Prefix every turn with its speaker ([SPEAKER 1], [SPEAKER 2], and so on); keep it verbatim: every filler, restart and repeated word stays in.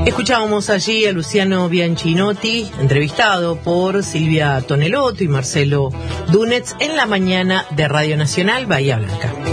[SPEAKER 1] Escuchábamos allí a Luciano Bianchinotti, entrevistado por Silvia Tonelotto y Marcelo Dunetz en la mañana de Radio Nacional Bahía Blanca.